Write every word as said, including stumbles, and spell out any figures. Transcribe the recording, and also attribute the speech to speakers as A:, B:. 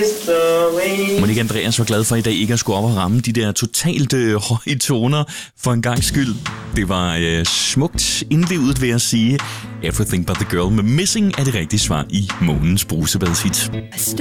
A: Monica Andreas var glad for i dag ikke at skulle op og ramme de der totalt øh, høje toner for en gang skyld. Det var øh, smukt indlevet, vil jeg sige. Everything But The Girl med Missing er det rigtige svar i månens brusebadshit.